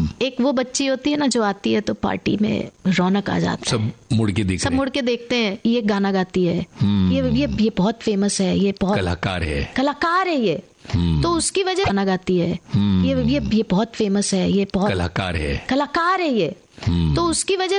एक वो बच्ची होती है ना जो आती है तो पार्टी में रौनक आ जाता है, सब मुड़ के देखते हैं, ये गाना गाती है, ये बहुत फेमस है, ये बहुत कलाकार है ये, तो उसकी वजह गाना गाती है, ये बहुत फेमस है, ये बहुत कलाकार है ये, तो उसकी वजह